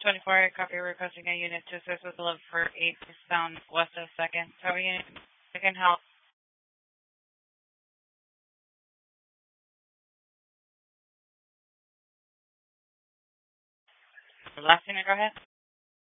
24, copy, requesting a unit to assist with the live for 8 sound west of 2nd. Tower unit, I can help. Last unit, go ahead.